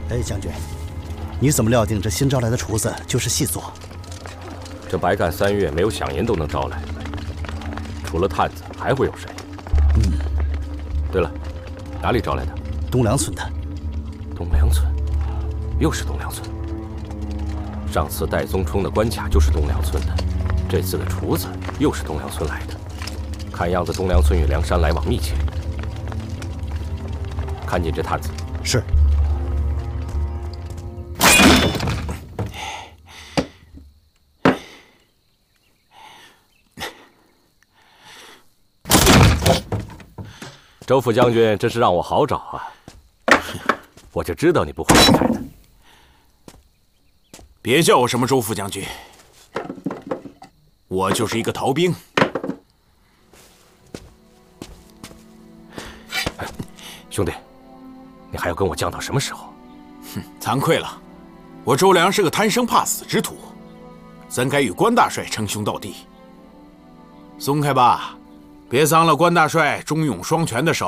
哎，将军，你怎么料定这新招来的厨子就是细作？ 这白干3月，没有响银都能招来，除了探子还会有谁？对了，哪里招来的？ 东梁村的。 东梁村，又是东梁村。上次戴宗冲的关卡就是东梁村的，这次的厨子又是东梁村来的。看样子东梁村与梁山来往密切。看紧这探子。 是。 周副将军真是让我好找啊！我就知道你不会离开的。 别叫我什么周副将军，我就是一个逃兵。 兄弟，你还要跟我犟到什么时候？ 哼，惭愧了，我周良是个贪生怕死之徒，怎敢与关大帅称兄道弟？松开吧，别脏了关大帅忠勇双全的手。